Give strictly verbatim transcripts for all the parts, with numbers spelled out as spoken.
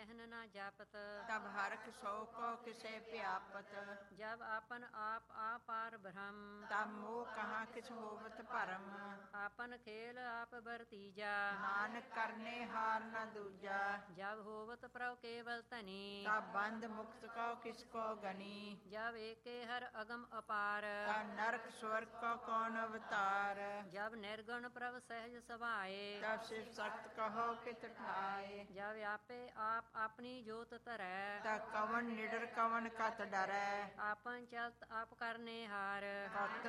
कहन न जापत। तब हरख सो को किसे प्यापत। जब आपन आप आपार ब्रह्म। तब मोह कहाँ किस होवत परम। आपन खेल आप बरतीजा। नानक करने हार न दूजा। जब होवत प्रभ केवल तनी। तब बंद मुक्त को किसको गनी। जब एके हर अगम अपार। तब नरक स्वर्ग को कौन अवतार। जब निर्गुण प्रभ सहज सभाए। तब शिव सख्त कहो कित ठाए। जब आपे आप अपनी जोत तरै। तब कवन निडर कवन कत डरै। आपन चलत आप करने हार। कत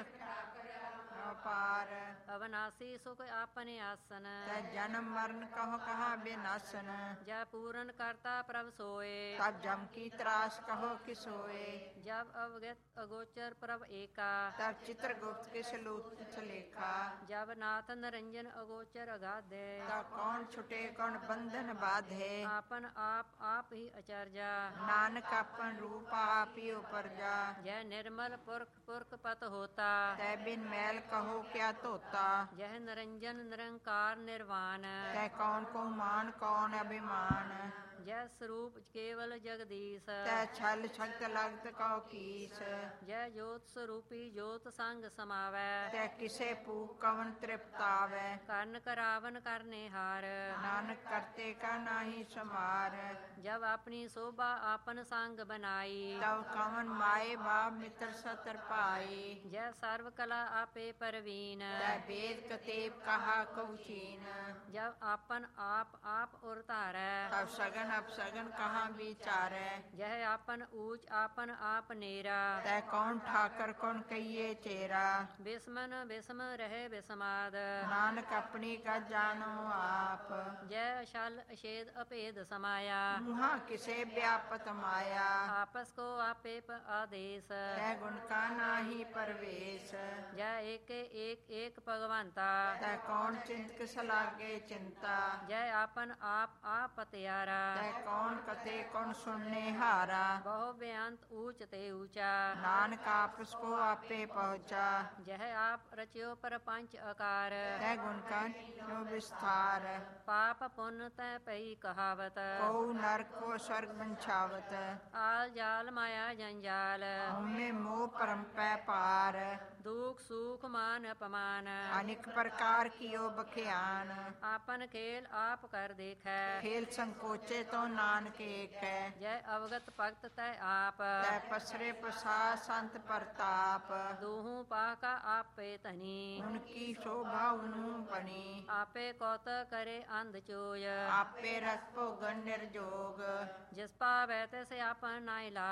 अपार। अविनाशी सुख आपने आसन। तब जन्म मरण कहो कहा बिनासन। जब पूरन करता प्रभ सोए। तब जम की त्रास कहो किसोए। जब अवगत अगोचर प्रभ एका। तब चित्रगुप्त किस लूट लेखा। जब नाथ निरंजन अगोचर अगाधे। तब कौन छुटे कौन बंधन बाधे। आपन आप आप ही अचर्या। नानक अपन रूप आप ही उपरजा। जय निर्मल पुरख पुरख पत होता। तै बिन मैल कहो क्या तोता। जय निरंजन निरंकार निर्वाण। तै कौन को मान कौन अभिमान। जय स्वरूप केवल जगदीश। तै छल छक्त लगत कहो कीस। जय ज्योत स्वरूपी ज्योत संग समावै। तै किसे पूक कवन तृप्तावै। कर्ण करावन करने हार। नानक करते का नाही समार। जब अपनी शोभा आपन संग बनाई। तब कवन माए बाप मित्र सतर पाई। जय सर्व कला आपे परवीन। तै वेद कतेब कहा कौचीन। जब आपन आप आप उरतारै। तब सगन अपसगन कहाँ विचारै। जय आपन ऊंच आपन आप नेरा। तै कौन ठाकर कौन कहिए चेरा। बिस्मन बिस्म रहे बिस्माद। नानक अपनी का जानो आप। जय शल अछेद अभेद समाया। मुहा किसे व्यापत माया। आपस को आपे प आदेश। तै गुण का नाही परवेश। जय एक एक एक भगवंता। तै कौन चिंत किस लागे चिंता। जय आपन आप आप पतियारा। तै कौन कते कौन सुनने हारा। बहु बेअंत ऊंच ते ऊंचा। नानक आपस को आपे पहुँचा। जय आप रचियो पर पंच आकार। तै गुण का नो विस्तार। पाप पुण्य तै पई कहावत। को नरक को स्वर्ग बंछावत। आल जाल माया जंजाल। हमें मोह परम पै पार। दुख सुख मान अपमान। अनेक प्रकार कियो बख्यान। आपन खेल आप कर देखै। खेल संकोचे तो नानक एक है। जय अवगत भगत तै आप। तै पसरे पसा संत प्रताप। दूहू पाह का आपे तनी। उनकी शोभा उनु बनी। आपे कौत करे अंध चोय। आपे रस भोगन निर्जोग। जिस पावै से आपन नाई ला।